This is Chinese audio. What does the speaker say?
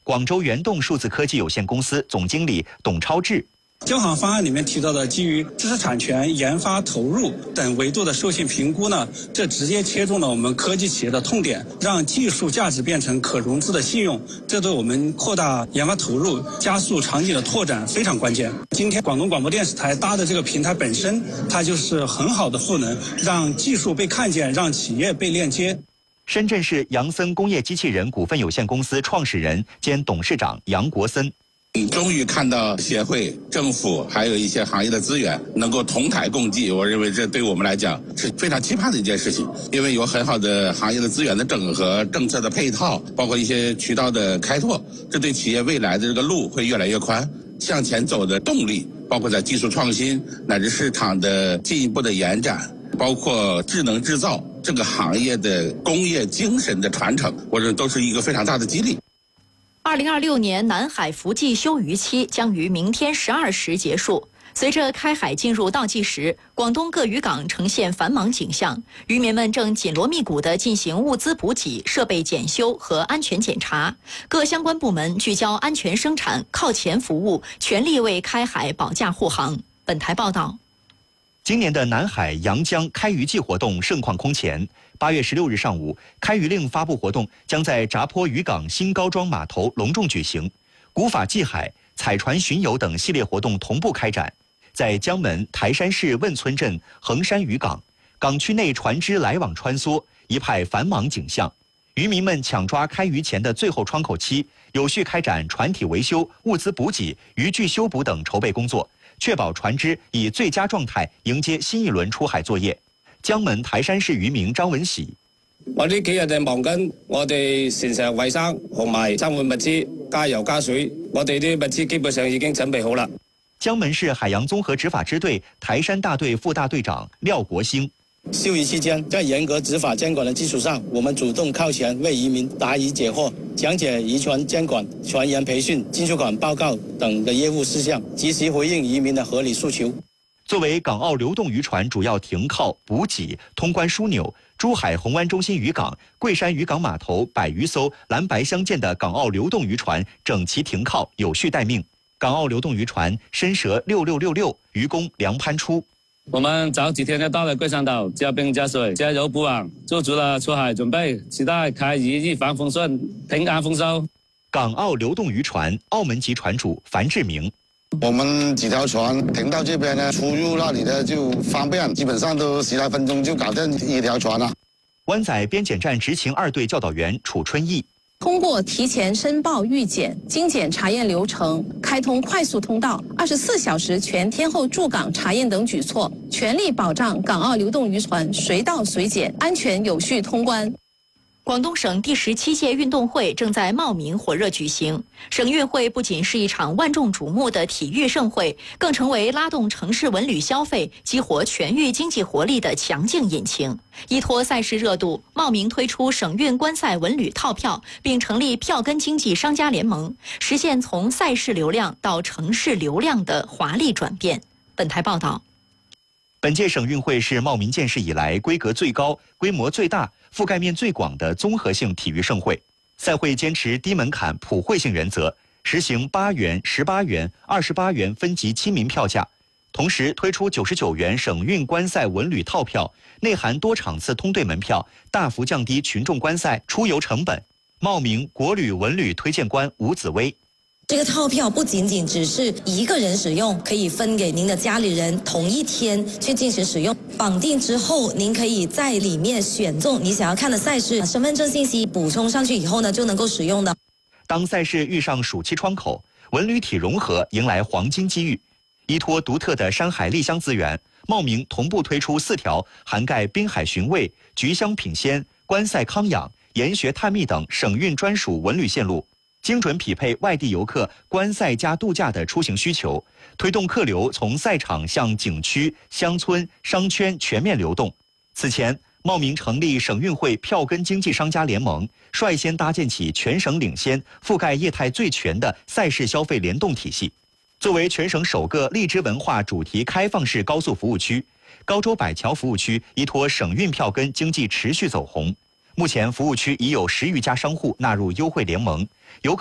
广州元动数字科技有限公司总经理董超志。 交行方案里面提到的基于知识产权、研发投入等维度的授信评估呢，这直接切中了我们科技企业的痛点，让技术价值变成可融资的信用，这对我们扩大研发投入、加速场景的拓展非常关键。今天广东广播电视台搭的这个平台本身，它就是很好的赋能，让技术被看见，让企业被链接。 深圳市杨森工业机器人股份有限公司创始人兼董事长杨国森。 终于看到协会、政府还有一些行业的资源能够同台共济，我认为这对我们来讲是非常期盼的一件事情。因为有很好的行业的资源的整合、政策的配套，包括一些渠道的开拓，这对企业未来的这个路会越来越宽，向前走的动力，包括在技术创新乃至市场的进一步的延展，包括智能制造这个行业的工业精神的传承，我认为都是一个非常大的激励。 2026年南海伏季休渔期将于明天12时结束。随着开海进入倒计时，广东各渔港呈现繁忙景象，渔民们正紧锣密鼓地进行物资补给、设备检修和安全检查。各相关部门聚焦安全生产、靠前服务，全力为开海保驾护航。本台报道。 今年的南海阳江开渔季活动盛况空前。8月16日上午，开渔令发布活动将在闸坡渔港新高桩码头隆重举行，古法祭海、彩船巡游等系列活动同步开展。在江门台山市汶村镇横山渔港，港区内船只来往穿梭，一派繁忙景象。渔民们抢抓开渔前的最后窗口期，有序开展船体维修、物资补给、渔具修补等筹备工作，确保船只以最佳狀態迎接新一輪出海作業。江門台山市漁民張文喜： 我呢幾日就忙緊我哋船上衛生同埋增換物資、加油加水，我哋啲物資基本上已經準備好了。 江門市海洋綜合執法支隊台山大隊副大隊長廖國興： 休漁期間，在嚴格執法監管的基礎上，我們主動靠前為漁民答疑解惑，講解漁船監管、船員培訓、進出港報告等的業務事項，及時回應漁民的合理訴求。 作為港澳流動漁船主要停靠、補給、通關樞紐，珠海紅灣中心漁港、桂山漁港碼頭100餘艘藍白相間的港澳流動漁船整齊停靠，有序待命。港澳流動漁船申蛇6666，漁工梁攀初。 我們早幾天就到了桂山島，加冰加水，加油補網，做足了出海準備，期待開漁一帆風順，平安豐收。 港澳流動漁船澳門籍船主樊志明： 我們幾條船停到這邊呢，出入那裡呢就方便，基本上都10來分鐘就搞定一條船了。 灣仔邊檢站執勤2隊教導員楚春義： 通過提前申報預檢、精簡查驗流程，開通快速通道、24小時全天候駐港查驗等舉措，全力保障港澳流動漁船隨到隨檢、安全有序通關。 廣東省第17屆運動會正在茂名火熱舉行。省運會不僅是一場萬眾矚目的體育盛會，更成為拉動城市文旅消費、激活全域經濟活力的強勁引擎。依託賽事熱度，茂名推出省運觀賽文旅套票，並成立票根經濟商家聯盟，實現從賽事流量到城市流量的華麗轉變。本台報道。 本屆省運會是茂名建市以來規格最高、規模最大、覆蓋面最廣的綜合性體育盛會。賽會堅持低門檻、普惠性原則，實行8元、18元、28元分級親民票價，同時推出99元省運觀賽文旅套票，內含多場次通隊門票，大幅降低群眾觀賽出遊成本。茂名國旅文旅推薦官吳子威： 這個套票不僅僅只是一個人使用，可以分給您的家裏人同一天去進行使用。綁定之後，您可以在裡面選中你想要看的賽事，身份證信息補充上去以後呢，就能夠使用的。 當賽事遇上暑期窗口，文旅體融合迎來黃金機遇。依託獨特的山海麗鄉資源，茂名同步推出4條涵蓋濱海尋味、菊香品鮮、觀賽康養、研學探秘等省運專屬文旅線路，精準匹配外地遊客觀賽加度假的出行需求，推動客流從賽場向景區、鄉村、商圈全面流動。此前，茂名成立省運會票根經濟商家聯盟，率先搭建起全省領先、覆蓋業態最全的賽事消費聯動體系。作為全省首個荔枝文化主題開放式高速服務區，高州百橋服務區依託省運票根經濟持續走紅。目前服務區已有10餘家商戶納入優惠聯盟，遊客